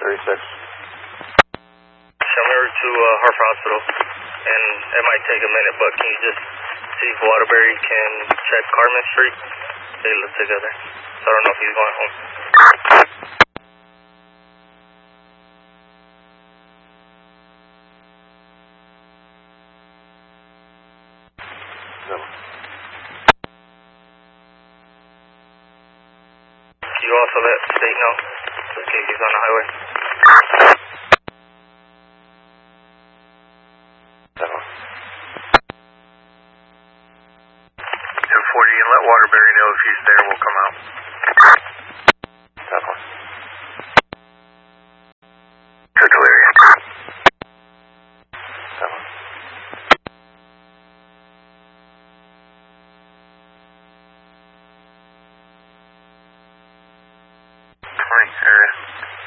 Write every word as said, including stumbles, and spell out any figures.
thirty-six. Similar to uh, Harper Hospital, and it might take a minute, but can you just see if Waterbury can check Carmen Street? They live together, so I don't know if he's going home. No. Can you also let State know, in case he's on the highway? two forty, and let Waterbury know if he's there, we'll come out. That one. Central area. That one. twenty area.